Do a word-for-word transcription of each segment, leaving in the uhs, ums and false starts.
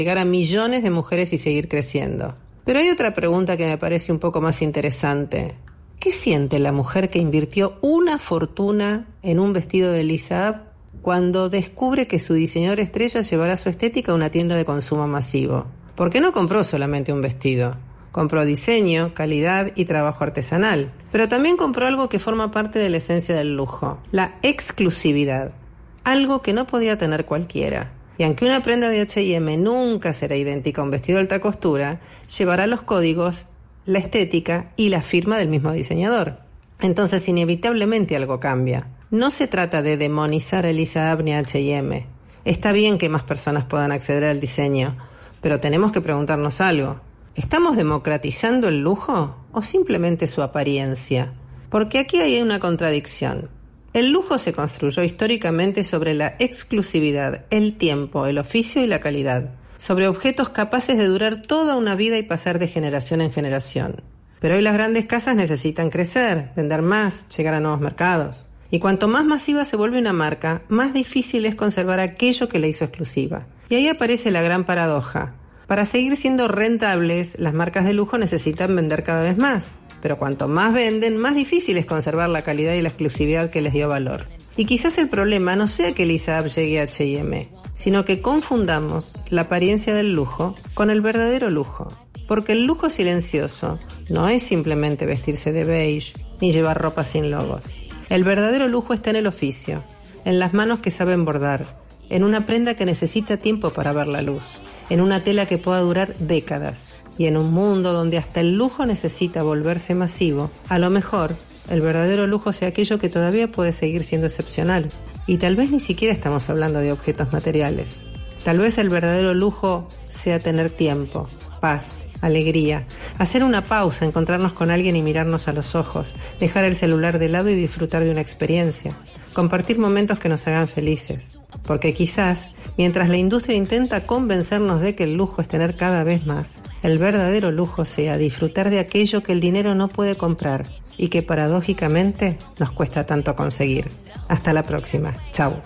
llegar a millones de mujeres y seguir creciendo. Pero hay otra pregunta que me parece un poco más interesante. ¿Qué siente la mujer que invirtió una fortuna en un vestido de Lisa App cuando descubre que su diseñador estrella llevará su estética a una tienda de consumo masivo? Porque no compró solamente un vestido. Compró diseño, calidad y trabajo artesanal. Pero también compró algo que forma parte de la esencia del lujo, la exclusividad. Algo que no podía tener cualquiera. Y aunque una prenda de H y M nunca será idéntica a un vestido de alta costura, llevará los códigos, la estética y la firma del mismo diseñador. Entonces, inevitablemente algo cambia. No se trata de demonizar a Lisa App ni a H y M. Está bien que más personas puedan acceder al diseño, pero tenemos que preguntarnos algo. ¿Estamos democratizando el lujo o simplemente su apariencia? Porque aquí hay una contradicción. El lujo se construyó históricamente sobre la exclusividad, el tiempo, el oficio y la calidad, sobre objetos capaces de durar toda una vida y pasar de generación en generación. Pero hoy las grandes casas necesitan crecer, vender más, llegar a nuevos mercados. Y cuanto más masiva se vuelve una marca, más difícil es conservar aquello que la hizo exclusiva. Y ahí aparece la gran paradoja. Para seguir siendo rentables, las marcas de lujo necesitan vender cada vez más. Pero cuanto más venden, más difícil es conservar la calidad y la exclusividad que les dio valor. Y quizás el problema no sea que Lisa App llegue a H y M, sino que confundamos la apariencia del lujo con el verdadero lujo. Porque el lujo silencioso no es simplemente vestirse de beige ni llevar ropa sin logos. El verdadero lujo está en el oficio, en las manos que saben bordar, en una prenda que necesita tiempo para ver la luz, en una tela que pueda durar décadas. Y en un mundo donde hasta el lujo necesita volverse masivo, a lo mejor el verdadero lujo sea aquello que todavía puede seguir siendo excepcional. Y tal vez ni siquiera estamos hablando de objetos materiales. Tal vez el verdadero lujo sea tener tiempo, paz, alegría, hacer una pausa, encontrarnos con alguien y mirarnos a los ojos, dejar el celular de lado y disfrutar de una experiencia, compartir momentos que nos hagan felices. Porque quizás, mientras la industria intenta convencernos de que el lujo es tener cada vez más, el verdadero lujo sea disfrutar de aquello que el dinero no puede comprar y que paradójicamente nos cuesta tanto conseguir. Hasta la próxima. Chau.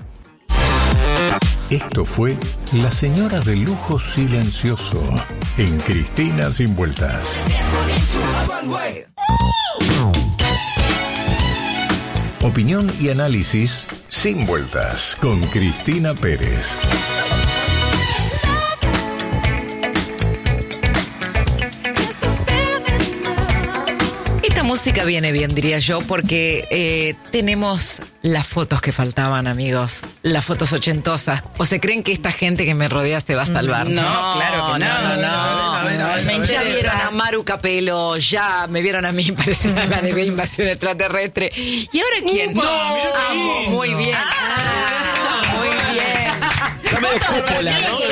Esto fue La Señora del Lujo Silencioso en Cristina Sin Vueltas. Opinión y análisis sin vueltas con Cristina Pérez. Esta música viene bien, diría yo, porque eh, tenemos las fotos que faltaban, amigos. Las fotos ochentosas. ¿O se creen que esta gente que me rodea se va a salvar? No, No, claro que no. no, no, no. A ver, a ver, a ver. Ya vieron a Maru Capello, ya me vieron a mí, parecía la de Invasión Extraterrestre. ¿Y ahora quién? Upa, No, mirá qué amo, lindo. muy bien. Ah, muy bien. Está medio cúpula,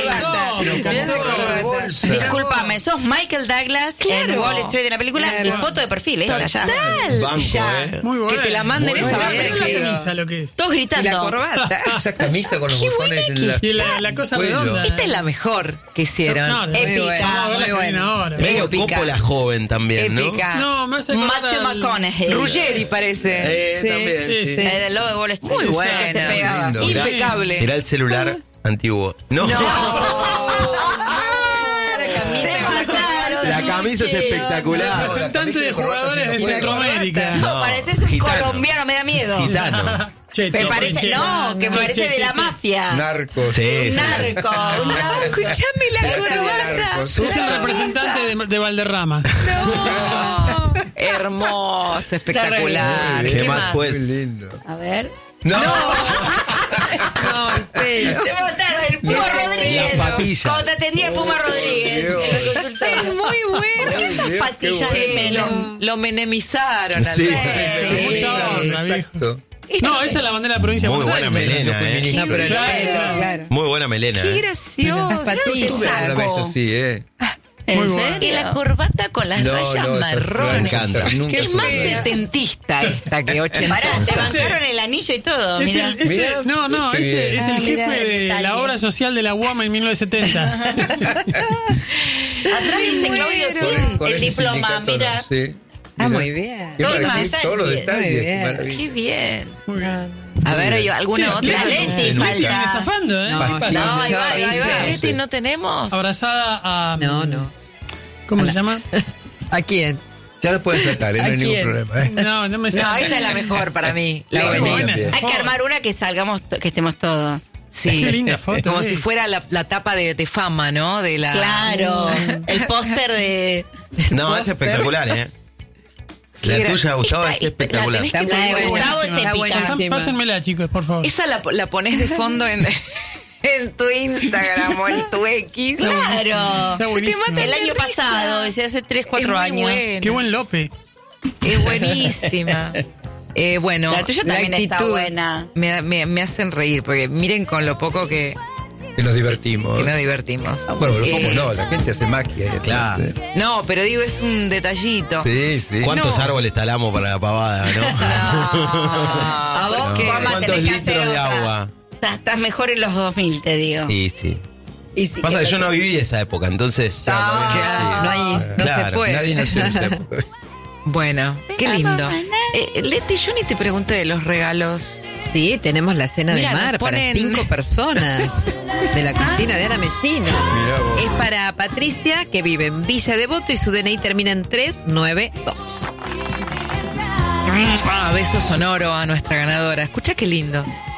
Discúlpame, sos Michael Douglas Claro. en Wall Street de la película Claro. y foto de perfil, esta ya. Tal, Banco, ya. eh. Muy bueno. Que te la manden Muy esa bueno. va Mirá la perfecto. camisa lo que es. Todos Y gritando. la corbata. Esa camisa con los Qué botones buena en la... Y la, la cosa Cuello. redonda. Esta es la mejor que hicieron. No, no, Épica, muy buena. Vamos a ver la muy que viene buena. ahora. Medio Épica. Coppola joven también, ¿no? Épica. No, me hace acordar Matthew al- McConaughey. Ruggeri parece. Eh, Sí. también, Sí, sí. sí. Eh, del lobo de Wall Street. Muy Esa buena. que se pegaba. Lindo. Era- Impecable. Era el celular antiguo. No. La camisa es espectacular. Representante de jugadores de Centroamérica. No, pareces un Gitano. colombiano, me da miedo. Gitano. Che, Me che, parece, che. no, que me Che, parece che, de che, la che. mafia. Narcos. Sí, Un sí. narco, un narco. Escuchame la Clase de corbata. narcos. Es el representante de, de Valderrama. No. Hermoso, espectacular. ¿Qué ¿Qué más, más? pues? Muy lindo. A ver. No. No, el pelo. Te mataron, el Puma Rodríguez. Las patillas. Cuando te atendía el Puma Rodríguez. Dios. En el consultorio. Es muy bueno. ¿Por qué esas Dios, patillas qué de bueno. melón? Lo menemizaron. Sí. al- Sí, mucha onda, viejo. Exacto. No, esa es la bandera de la provincia de Muy Buenos buena Aires. melena, eh. No, pero el Claro, pelo, claro. claro. Muy buena melena. Qué eh. gracioso. Las patillas. Tuve alguna vez así, ¿eh? ¿En Muy serio? bueno. Y la corbata con las No, rayas no, esa- marrones. me encanta. Nunca Es más supe. setentista esta que Pará, ochentosa. te bancaron el anillo y todo. Es Mirá. el, este- Mirá, no, no, qué este bien. es el Ah, jefe mirá, de detalle. la obra social de la U A M en mil novecientos setenta. Atrás dice Claudio Sin, Con el ese diploma, sindicato, mira. ¿no? Sí. Ah, Mirá. muy bien. Qué Todo maravilla, más, todos los bien, detalles. Muy qué bien. maravilla. Qué bien. Muy bien. No, no. A ver, ¿hay alguna Sí, otra? Leti, Leti, Leti falta. viene zafando, ¿eh? No, ¿Qué pasa? sí, No, ahí yo, va, ahí va, ahí va. ¿viste? Leti, ¿no tenemos? Abrazada a... No, no. ¿Cómo se llama? ¿A quién? Ya lo puedes sacar, ¿eh? No ¿A hay ningún quién? problema, ¿eh? No, no me No, sale. esta es la mejor para mí. La Qué buenísima. buena esa Hay que foto. armar una que salgamos, to- que estemos todos. Sí. Qué linda foto Como es. si fuera la, la tapa de, de fama, ¿no? De la... Claro. El póster de. No, es Póster. espectacular, ¿eh? Qué La gra- tuya, Gustavo, Esta- es esta- espectacular. La tenés que Está muy poner, buena. Gustavo es Está épica. buenísima. Pasan- Pásenmela, chicos, por favor. Esa la, la pones de fondo en, en tu Instagram o en tu X. Claro. Está buenísimo. El de año risa. pasado, ese hace tres, cuatro Es muy años. buena. Qué buen Lope. Es buenísima. Eh, bueno, La tuya también está actitud buena. Me, me, me hacen reír, porque miren con lo poco que, Que nos divertimos. que nos divertimos. Bueno, pero ¿cómo Eh, no? La gente hace magia. ahí atrás, Claro. ¿eh? No, pero digo, es un detallito. Sí, sí. ¿Cuántos No. árboles talamos para la pavada, no? Ah, A vos, ¿por qué? Juanma, ¿Cuántos tenés que hacer litros de otra. agua? Estás, estás mejor en los dos mil, te digo. Sí, sí. Y sí, Pasa que que yo lo- no viví esa época, entonces... Ah, Claro, no, hay, no Claro, se puede. Nadie nació en esa época. Bueno, qué lindo. Eh, Leti, yo ni te pregunté de los regalos. Sí, tenemos la cena Mira, de mar nos para ponen- cinco personas de la cocina de Ana Mellino. Mirá vos. Es para Patricia, que vive en Villa Devoto y su D N I termina en tres nueve dos. Ah, beso sonoro a nuestra ganadora. Escucha qué lindo.